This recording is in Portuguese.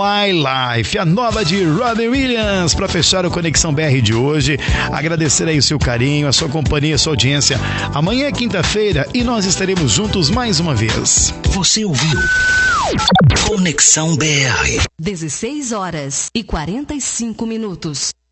My Life, a nova de Robbie Williams, para fechar o Conexão BR de hoje. Agradecer aí o seu carinho, a sua companhia, a sua audiência. Amanhã é quinta-feira e nós estaremos juntos mais uma vez. Você ouviu Conexão BR. 16 horas e 45 minutos.